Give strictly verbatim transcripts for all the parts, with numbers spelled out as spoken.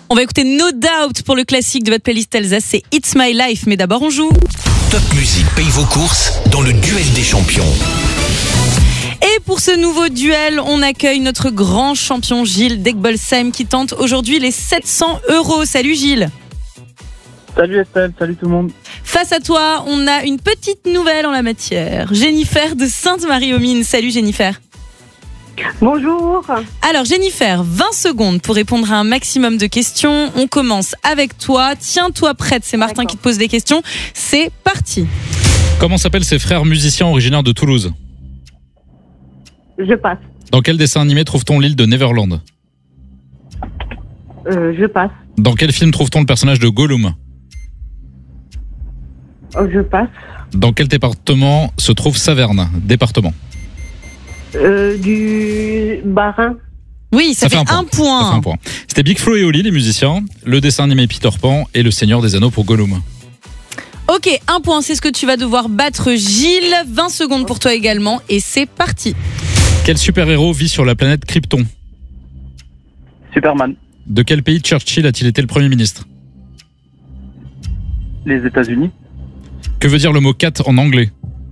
On va écouter No Doubt pour le classique de votre playlist Alsace, c'est It's My Life. Mais d'abord, on joue. Top Music paye vos courses dans le duel des champions. Et pour ce nouveau duel, on accueille notre grand champion Gilles d'Egbolsheim qui tente aujourd'hui les sept cents euros. Salut Gilles. Salut Estelle, salut tout le monde. Face à toi, on a une petite nouvelle en la matière. Jennifer de Sainte-Marie-aux-Mines. Salut Jennifer. Bonjour. Alors Jennifer, vingt secondes pour répondre à un maximum de questions. On commence avec toi. Tiens-toi prête, c'est Martin D'accord. qui te pose des questions. C'est parti. Comment s'appellent ces frères musiciens originaires de Toulouse ? Je passe. Dans quel dessin animé trouve-t-on l'île de Neverland ? Euh, je passe. Dans quel film trouve-t-on le personnage de Gollum ? Oh, je passe. Dans quel département se trouve Saverne ? Département. Euh, du Barin. Oui, ça, Ça fait, fait un un, point. point. Ça fait un point. C'était Big Flo et Oli, les musiciens, le dessin animé Peter Pan et le Seigneur des Anneaux pour Gollum. Ok, un point, c'est ce que tu vas devoir battre Gilles. vingt secondes pour toi également et c'est parti. Quel super-héros vit sur la planète Krypton ? Superman. De quel pays Churchill a-t-il été le Premier ministre ? Les États-Unis. Que veut dire le mot cat en anglais ?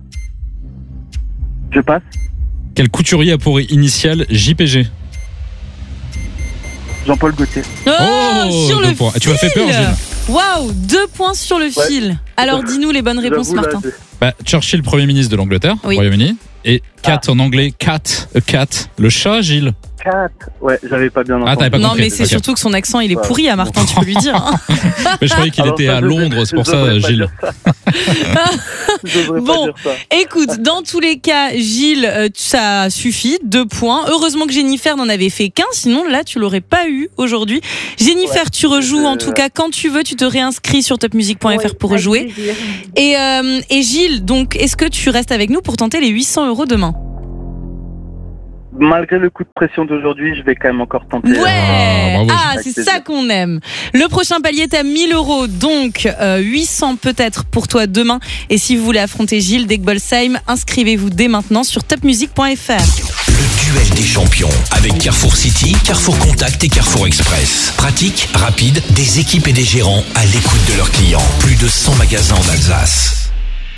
Je passe. Quel couturier a pour initiale J P G ? Jean-Paul Gaultier. Oh, Oh, sur deux le points. fil. Tu m'as fait peur, Gilles. Waouh, deux points sur le Ouais. fil. Alors dis-nous les bonnes réponses, J'avoue, là, Martin. j'ai- Bah, Churchill, Premier ministre de l'Angleterre, Oui. Royaume-Uni. Et cat en anglais, cat, a cat. Le chat, Gilles. Quatre. Ouais, j'avais pas bien entendu. Ah, t'avais pas Non, compris. mais c'est Ok. surtout que son accent, il est Ouais. pourri à Martin, tu peux lui dire. hein. Mais je croyais qu'il Alors était ça, à je devrais- Londres, c'est pour je ça, devrais pas Gilles. dire ça. Je devrais pas Bon. dire ça. Écoute, dans tous les cas, Gilles, euh, ça suffit, deux points. Heureusement que Jennifer n'en avait fait qu'un, sinon là, tu l'aurais pas eu aujourd'hui. Jennifer, Ouais. tu rejoues Je- en tout cas quand tu veux, tu te réinscris sur top music point f r Oui, pour avec rejouer. plaisir. Et, euh, et Gilles, donc, est-ce que tu restes avec nous pour tenter les huit cents euros demain ? Malgré le coup de pression d'aujourd'hui, je vais quand même encore tenter. Ouais, Ah, bravo, ah, Gilles. c'est Avec ça plaisir. qu'on aime. Le prochain palier est à mille euros, donc euh, huit cents peut-être pour toi demain. Et si vous voulez affronter Gilles d'Egbolsheim, inscrivez-vous dès maintenant sur top music point f r. Le duel des champions avec Carrefour City, Carrefour Contact et Carrefour Express. Pratique, rapide, des équipes et des gérants à l'écoute de leurs clients. Plus de cent magasins en Alsace.